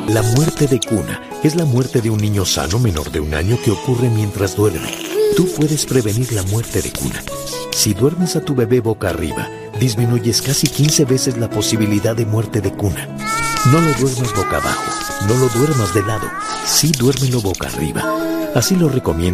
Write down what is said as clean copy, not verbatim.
La muerte de cuna es la muerte de un niño sano menor de 1 año que ocurre mientras duerme. Tú puedes prevenir la muerte de cuna. Si duermes a tu bebé boca arriba, disminuyes casi 15 veces la posibilidad de muerte de cuna. No lo duermas boca abajo, no lo duermas de lado, sí duérmelo boca arriba. Así lo recomienda